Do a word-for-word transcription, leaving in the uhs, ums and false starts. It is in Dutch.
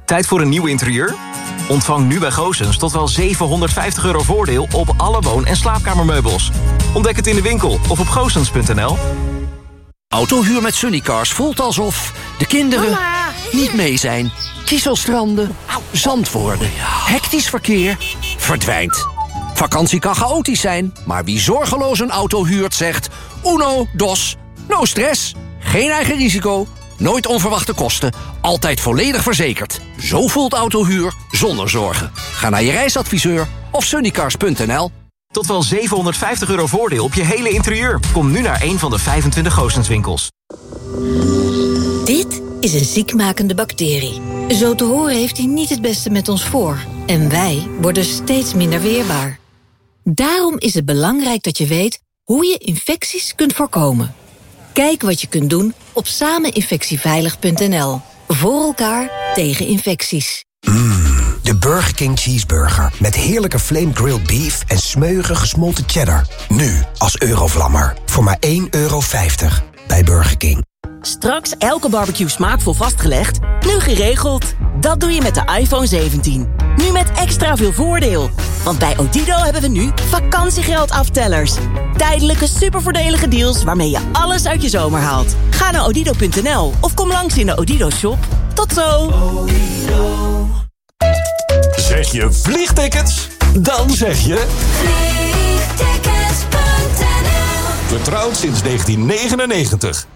Tijd voor een nieuw interieur? Ontvang nu bij Goossens tot wel zevenhonderdvijftig euro voordeel op alle woon- en slaapkamermeubels. Ontdek het in de winkel of op goossens punt n l. Autohuur met Sunnycars voelt alsof de kinderen Mama, niet mee zijn. Kieselstranden, zand worden, hectisch verkeer, verdwijnt. Vakantie kan chaotisch zijn, maar wie zorgeloos een auto huurt zegt... Uno, dos, no stress, geen eigen risico, nooit onverwachte kosten, altijd volledig verzekerd. Zo voelt autohuur zonder zorgen. Ga naar je reisadviseur of sunnycars punt n l. Tot wel zevenhonderdvijftig euro voordeel op je hele interieur. Kom nu naar een van de vijfentwintig Goossens winkels. Dit is een ziekmakende bacterie. Zo te horen heeft hij niet het beste met ons voor. En wij worden steeds minder weerbaar. Daarom is het belangrijk dat je weet hoe je infecties kunt voorkomen. Kijk wat je kunt doen op sameninfectieveilig punt n l. Voor elkaar tegen infecties. Mm, de Burger King Cheeseburger. Met heerlijke flame grilled beef en smeuige gesmolten cheddar. Nu als Eurovlammer. Voor maar één euro vijftig bij Burger King. Straks elke barbecue smaakvol vastgelegd. Nu geregeld. Dat doe je met de iPhone zeventien. Nu met extra veel voordeel. Want bij Odido hebben we nu vakantiegeld aftellers. Tijdelijke supervoordelige deals waarmee je alles uit je zomer haalt. Ga naar odido punt n l of kom langs in de Odido shop. Tot zo! Zeg je vliegtickets? Dan zeg je... vliegtickets punt n l. Vertrouwd sinds negentien negenennegentig.